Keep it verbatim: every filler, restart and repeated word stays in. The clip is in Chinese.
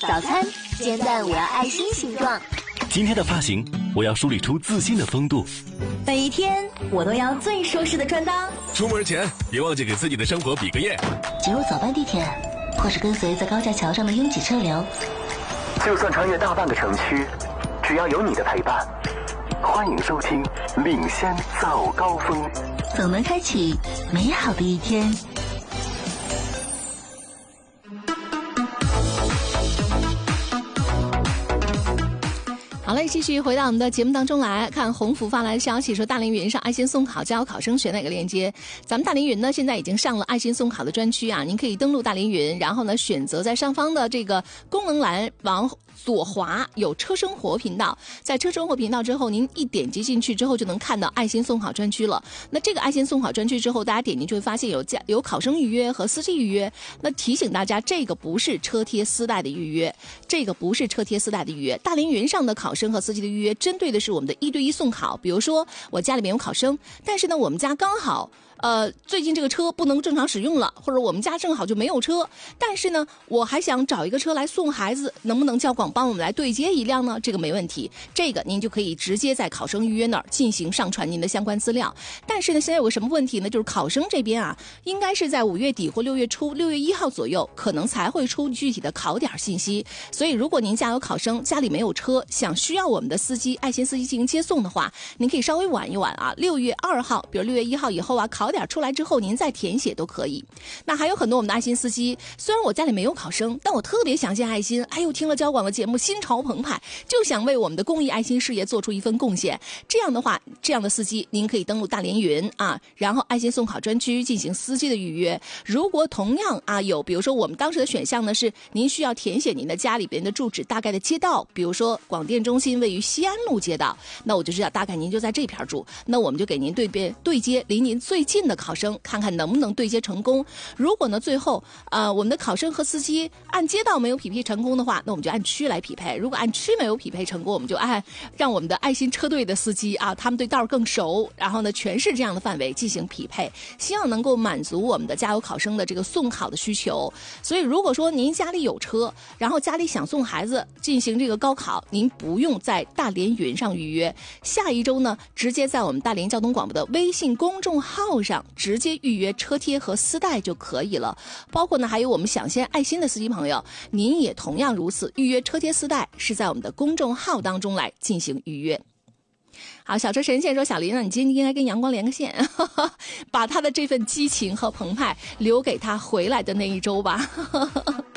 早餐，煎蛋我要爱心形状。 今天的发型，我要梳理出自信的风度。 每一天，我都要最舒适的穿搭。 出门前，别忘记给自己的生活比个耶。 挤入早班地铁，或是跟随在高架桥上的拥挤车流。 就算穿越大半个城区，只要有你的陪伴。欢迎收听《领先早高峰》， 总能开启美好的一天。 好嘞，继续回到我们的节目当中来看鸿福发来的消息，说大凌云上爱心送考，加油考生选哪个链接？咱们大凌云呢现在已经上了爱心送考的专区啊，您可以登录大凌云，然后呢选择在上方的这个功能栏往左滑有车生活频道，在车生活频道之后，您一点击进去之后就能看到爱心送考专区了。那这个爱心送考专区之后，大家点进去会发现有加有考生预约和司机预约。那提醒大家，这个不是车贴丝带的预约，这个不是车贴丝带的预约。大凌云上的考生和司机的预约，针对的是我们的一对一送考。比如说，我家里面有考生，但是呢，我们家刚好。呃，最近这个车不能正常使用了，或者我们家正好就没有车，但是呢，我还想找一个车来送孩子，能不能交广帮我们来对接一辆呢？这个没问题，这个您就可以直接在考生预约那儿进行上传您的相关资料。但是呢，现在有个什么问题呢？就是考生这边啊，应该是在五月底或六月初，六月一号左右，可能才会出具体的考点信息。所以，如果您家有考生，家里没有车，想需要我们的司机爱心司机进行接送的话，您可以稍微晚一晚啊，六月二号，比如六月一号以后啊，考点出来之后您再填写都可以。那还有很多我们的爱心司机，虽然我家里没有考生，但我特别想见爱心，哎呦，听了交广的节目心潮澎湃，就想为我们的公益爱心事业做出一份贡献。这样的话，这样的司机您可以登录大连云啊，然后爱心送考专区进行司机的预约。如果同样啊有，比如说我们当时的选项呢是您需要填写您的家里边的住址大概的街道，比如说广电中心位于西安路街道，那我就知道大概您就在这片住，那我们就给您对边对接离您最近的考生，看看能不能对接成功。如果呢最后呃我们的考生和司机按街道没有匹配成功的话，那我们就按区来匹配。如果按区没有匹配成功，我们就按让我们的爱心车队的司机啊，他们对道更熟，然后呢全是这样的范围进行匹配，希望能够满足我们的加油考生的这个送考的需求。所以如果说您家里有车，然后家里想送孩子进行这个高考，您不用在大连云上预约，下一周呢直接在我们大连交通广播的微信公众号上直接预约车贴和丝带就可以了。包括呢还有我们享先爱心的司机朋友，您也同样如此，预约车贴丝带是在我们的公众号当中来进行预约。好，小车神仙说，小林啊，你今天应该跟阳光连个线，呵呵，把他的这份激情和澎湃留给他回来的那一周吧。呵呵